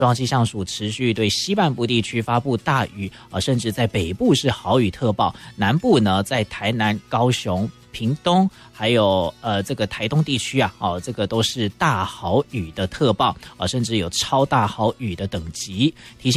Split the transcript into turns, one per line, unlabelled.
中央气象署持续对西半部地区发布大雨甚至在北部是豪雨特报，南部呢在台南、高雄、屏东还有这个台东地区啊，这个都是大豪雨的特报甚至有超大豪雨的等级。提醒